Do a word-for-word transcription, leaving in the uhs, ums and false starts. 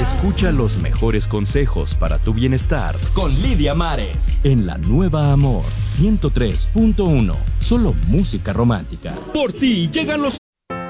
Escucha los mejores consejos para tu bienestar con Lidia Mares en la nueva Amor ciento tres punto uno. Solo música romántica. Por ti llegan los